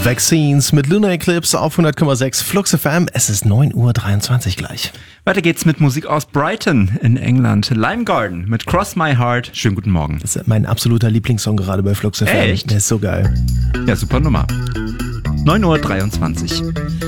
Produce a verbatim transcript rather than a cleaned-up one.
Vaccines mit Lunar Eclipse auf hundert Komma sechs Flux F M. Es ist neun Uhr dreiundzwanzig gleich. Weiter geht's mit Musik aus Brighton in England. Lime Garden mit Cross My Heart. Schönen guten Morgen. Das ist mein absoluter Lieblingssong gerade bei Flux F M. Echt? Der ist so geil. Ja, super Nummer. neun Uhr dreiundzwanzig.